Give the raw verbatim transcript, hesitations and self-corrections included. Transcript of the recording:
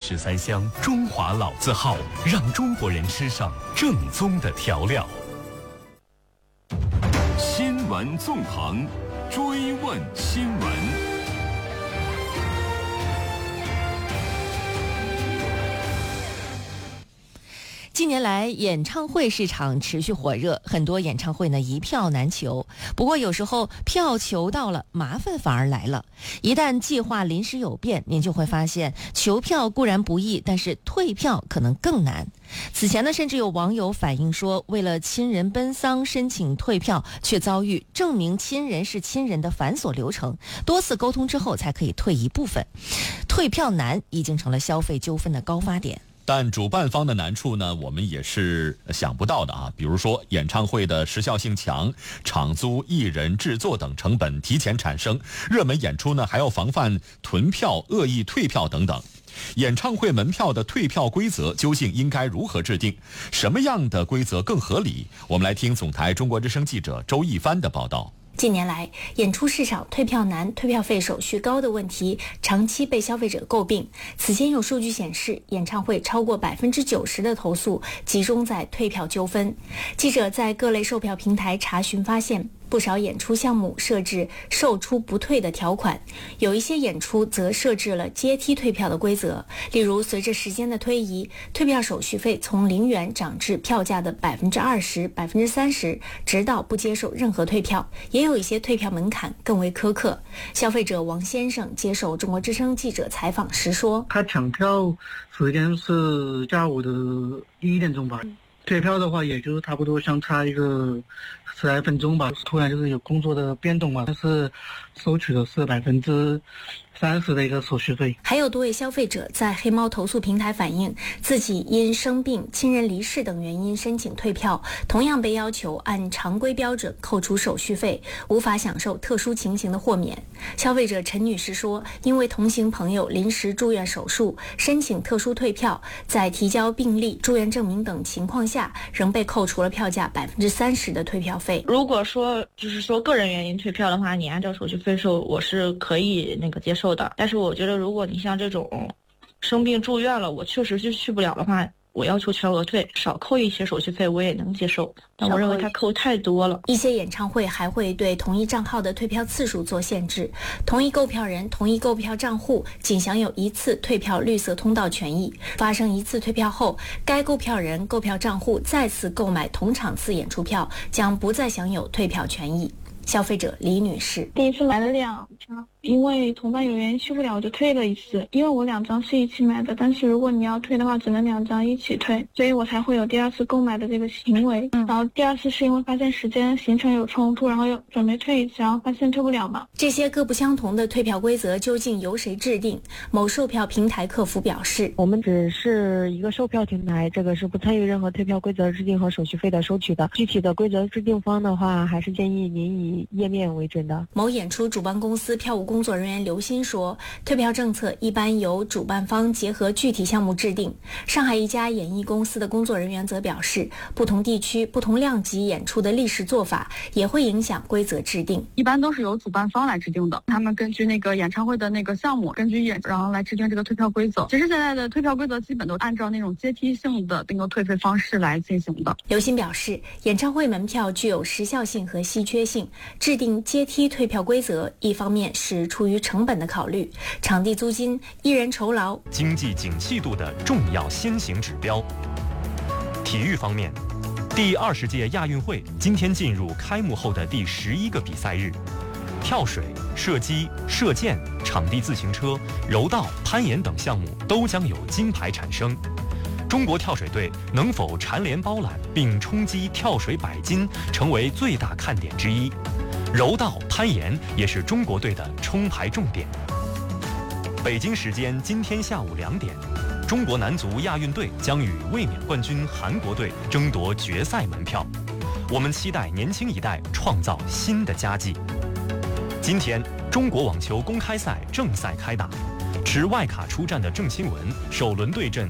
十三香中华老字号，让中国人吃上正宗的调料。 新闻纵横，追问新闻。 近年来，演唱会市场持续火热，很多演唱会呢一票难求。不过有时候票求到了，麻烦反而来了。一旦计划临时有变，您就会发现求票固然不易，但是退票可能更难。此前呢，甚至有网友反映说，为了亲人奔丧申请退票，却遭遇证明亲人是亲人的繁琐流程，多次沟通之后才可以退一部分。退票难已经成了消费纠纷的高发点。 但主办方的难处呢，我们也是想不到的啊。比如说，演唱会的时效性强，场租、艺人、制作等成本提前产生，热门演出呢还要防范囤票、恶意退票等等。演唱会门票的退票规则究竟应该如何制定？什么样的规则更合理？我们来听总台中国之声记者周一帆的报道。 近年来，演出市场退票难、退票费手续高的问题长期被消费者诟病。此前有数据显示，演唱会超过百分之九十的投诉集中在退票纠纷。记者在各类售票平台查询发现，不少演出项目设置售出不退的条款，有一些演出则设置了阶梯退票的规则。例如，随着时间的推移，退票手续费从零元涨至票价的百分之二十、百分之三十，直到不接受任何退票。也有一些退票门槛更为苛刻。消费者王先生接受中国之声记者采访时说：“ 他抢票时间是下午的一点钟吧。”退票的话，也就是差不多相差一个十来分钟吧。突然就是有工作的变动嘛，但是收取的是百分之三十的一个手续费。 还有多位消费者在黑猫投诉平台反映，自己因生病、亲人离世等原因申请退票，同样被要求按常规标准扣除手续费，无法享受特殊情形的豁免。消费者陈女士说，因为同行朋友临时住院手术，申请特殊退票，在提交病历、住院证明等情况下，仍被扣除了票价百分之三十的退票费。 如果说就是说个人原因退票的话，你按照手续费收，我是可以那个接受的。但是我觉得，如果你像这种生病住院了，我确实就去不了的话，我要求全额退，少扣一些手续费我也能接受，但我认为它扣太多了。 一些演唱会还会对同一账号的退票次数做限制，同一购票人、同一购票账户仅享有一次退票绿色通道权益，发生一次退票后，该购票人、购票账户再次购买同场次演出票，将不再享有退票权益。消费者李女士： 第一次买了两张，因为同伴有原因去不了，我就退了一次。因为我两张是一起买的，但是如果你要退的话，只能两张一起退，所以我才会有第二次购买的这个行为。嗯、然后第二次是因为发现时间行程有冲突，然后又准备退一次，然后发现退不了嘛。 这些各不相同的退票规则究竟由谁制定？某售票平台客服表示： 我们只是一个售票平台，这个是不参与任何退票规则制定和手续费的收取的。具体的规则制定方的话，还是建议您以页面为准的。 某演出主办公司票务工作人员刘鑫说，退票政策一般由主办方结合具体项目制定。上海一家演艺公司的工作人员则表示，不同地区不同量级演出的历史做法也会影响规则制定。 一般都是由主办方来制定的，他们根据那个演唱会的那个项目，根据演然后来制定这个退票规则。其实现在的退票规则基本都按照那种阶梯性的那个退费方式来进行的。 刘鑫表示，演唱会门票具有时效性和稀缺性，制定阶梯退票规则，一方面是出于成本的考虑，场地租金、艺人酬劳、 经济景气度的重要先行指标。体育方面，第二十届亚运会今天进入开幕后的第十一个比赛日，跳水、射击、射箭、场地自行车、柔道、攀岩等项目都将有金牌产生。中国跳水队能否蝉联包揽并冲击跳水百金，成为最大看点之一。柔道、攀岩也是中国队的冲牌重点。北京时间今天下午两点，中国男足亚运队将与卫冕冠军韩国队争夺决赛门票。我们期待年轻一代创造新的佳绩。今天，中国网球公开赛正赛开打，持外卡出战的郑钦文首轮对阵